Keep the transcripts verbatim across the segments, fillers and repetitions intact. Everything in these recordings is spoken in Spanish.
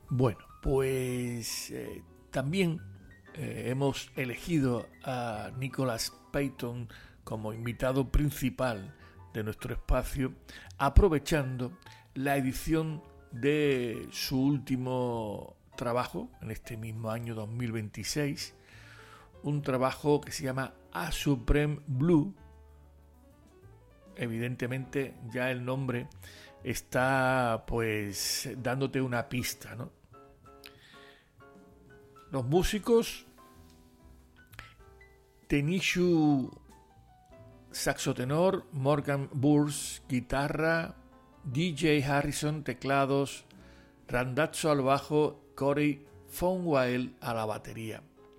Bueno, pues eh, también eh, hemos elegido a Nicholas Payton como invitado principal de nuestro espacio, aprovechando la edición de su último trabajo en este mismo año dos mil veintiséis, un trabajo que se llama A Supreme Blue. Evidentemente ya el nombre está pues dándote una pista, ¿no? Los músicos: Tenishu saxotenor, Morgan Burns guitarra, D J Harrison teclados, Randazzo al bajo, Corey Fonwell a la batería.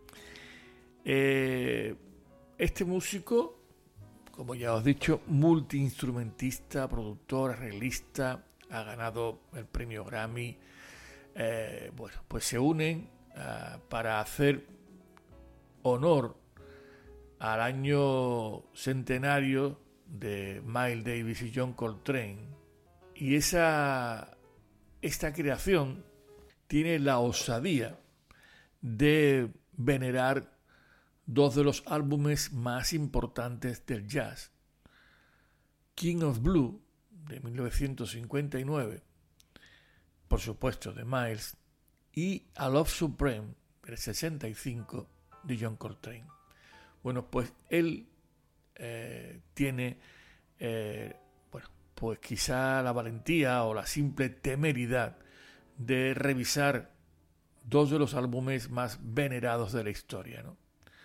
Eh, este músico, como ya os he dicho, multiinstrumentista, productor, arreglista, ha ganado el premio Grammy. Eh, bueno, pues se unen uh, para hacer honor al año centenario de Miles Davis y John Coltrane. Y esa, esta creación tiene la osadía de venerar dos de los álbumes más importantes del jazz: King of Blue, de mil novecientos cincuenta y nueve, por supuesto de Miles, y A Love Supreme, del sesenta y cinco, de John Coltrane. Bueno, pues él eh, tiene, eh, bueno, pues quizá la valentía o la simple temeridad de revisar dos de los álbumes más venerados de la historia, ¿no?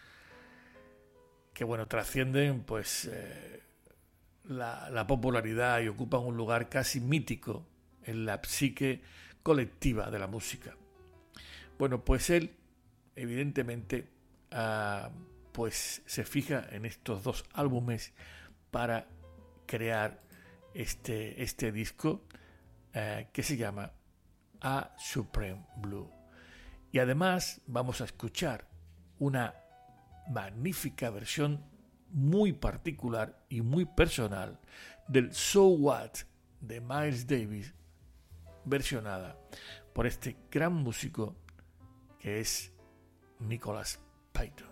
Que bueno, trascienden pues eh, la, la popularidad y ocupan un lugar casi mítico en la psique colectiva de la música. Bueno, pues él evidentemente uh, pues se fija en estos dos álbumes para crear este, este disco uh, que se llama A Supreme Blue. Y además vamos a escuchar una magnífica versión muy particular y muy personal del So What de Miles Davis, versionada por este gran músico que es Nicholas Payton.